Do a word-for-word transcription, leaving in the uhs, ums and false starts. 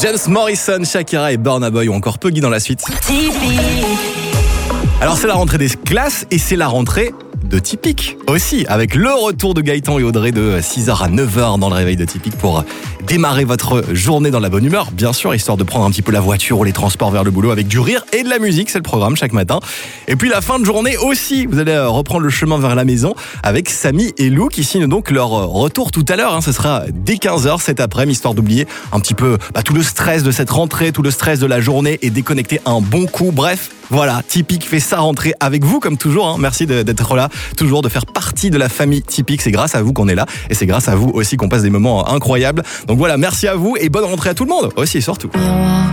James Morrison, Shakira et Burna Boy ou encore Puggy dans la suite. Alors c'est la rentrée des classes et c'est la rentrée de Typique aussi, avec le retour de Gaëtan et Audrey de six heures à neuf heures dans le réveil de Typique pour démarrer votre journée dans la bonne humeur, bien sûr, histoire de prendre un petit peu la voiture ou les transports vers le boulot avec du rire et de la musique, c'est le programme chaque matin. Et puis la fin de journée aussi, vous allez reprendre le chemin vers la maison avec Samy et Lou qui signent donc leur retour tout à l'heure, hein. Ce sera dès quinze heures cet après-midi, histoire d'oublier un petit peu bah, tout le stress de cette rentrée, tout le stress de la journée et déconnecter un bon coup. Bref, voilà, Typique fait sa rentrée avec vous comme toujours, hein. Merci d'être là, toujours de faire partie de la famille Typique, c'est grâce à vous qu'on est là et c'est grâce à vous aussi qu'on passe des moments incroyables. Donc voilà, merci à vous et bonne rentrée à tout le monde aussi et surtout.